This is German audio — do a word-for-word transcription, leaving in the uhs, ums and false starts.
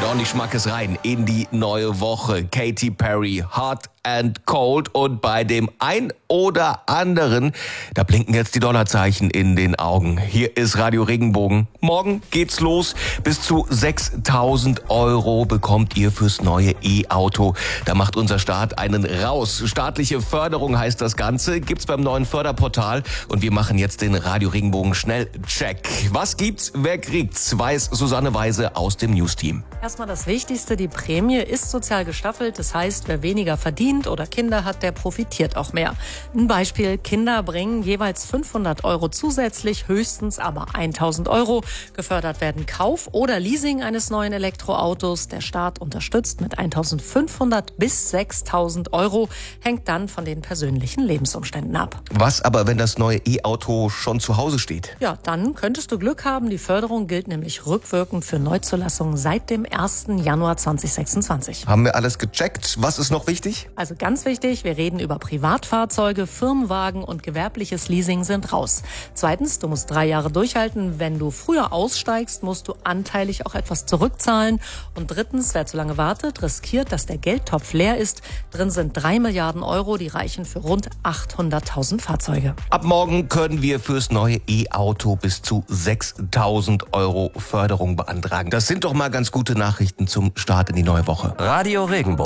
ordentlich Schmackes rein in die neue Woche. Katy Perry, Hot and Cold. Und bei dem ein oder anderen, da blinken jetzt die Dollarzeichen in den Augen. Hier ist Radio Regenbogen. Morgen geht's los. Bis zu sechstausend Euro bekommt ihr fürs neue E-Auto. Da macht unser Staat einen raus. Staatliche Förderung heißt das Ganze. Gibt's beim neuen Förderportal. Und wir machen jetzt den Radio Regenbogen Schnellcheck. Was gibt's? Wer kriegt's? Weiß Susanne Weise aus dem News-Team. Erstmal das Wichtigste, die Prämie ist sozial gestaffelt. Das heißt, wer weniger verdient oder Kinder hat, der profitiert auch mehr. Ein Beispiel, Kinder bringen jeweils fünfhundert Euro zusätzlich, höchstens aber tausend Euro. Gefördert werden Kauf oder Leasing eines neuen Elektroautos. Der Staat unterstützt mit eintausendfünfhundert bis sechstausend Euro, hängt dann von den persönlichen Lebensumständen ab. Was aber, wenn das neue E-Auto schon zu Hause steht? Ja, dann könntest du Glück haben. Die Förderung gilt nämlich rückwirkend für Neuzulassungen seit dem ersten Januar zweitausendsechsundzwanzig. Haben wir alles gecheckt? Was ist noch wichtig? Also ganz wichtig, wir reden über Privatfahrzeuge, Firmenwagen und gewerbliches Leasing sind raus. Zweitens, du musst drei Jahre durchhalten. Wenn du früher aussteigst, musst du anteilig auch etwas zurückzahlen. Und drittens, wer zu lange wartet, riskiert, dass der Geldtopf leer ist. Drin sind drei Milliarden Euro, die reichen für rund achthunderttausend Fahrzeuge. Ab morgen können wir fürs neue E-Auto bis zu sechstausend Euro Förderung beantragen. Das sind doch mal ganz gute Nachrichten zum Start in die neue Woche. Radio Regenbogen.